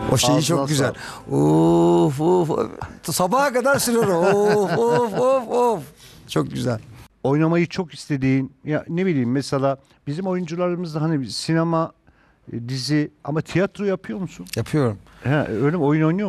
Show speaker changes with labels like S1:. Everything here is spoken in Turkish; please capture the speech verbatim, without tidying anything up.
S1: O şeyi
S2: Ağzına
S1: çok güzel.
S2: sağlık.
S1: Of of. of. Sabaha kadar sürer o. Of of of of. Çok güzel.
S2: Oynamayı çok istediğin, ya ne bileyim, mesela bizim oyuncularımız da hani sinema, e, dizi, ama tiyatro yapıyor musun?
S1: Yapıyorum.
S2: He, öyle mi? Oyun oynuyor